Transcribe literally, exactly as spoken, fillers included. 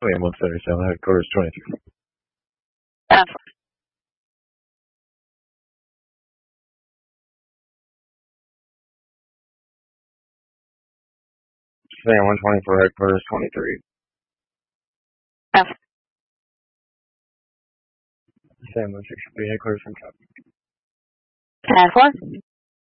William one seventy-seven, headquarters twenty-three. F. Sam one twenty-four, headquarters twenty-three. F. Sam one sixty-three, headquarters from top. F one.